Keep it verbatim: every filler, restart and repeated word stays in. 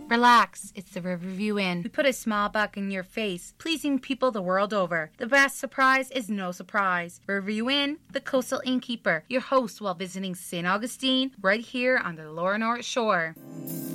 Relax, it's the Riverview Inn. We put a smile back in your face, pleasing people the world over. The best surprise is no surprise. Riverview Inn, the coastal innkeeper, your host while visiting Saint Augustine, right here on the Lower North Shore.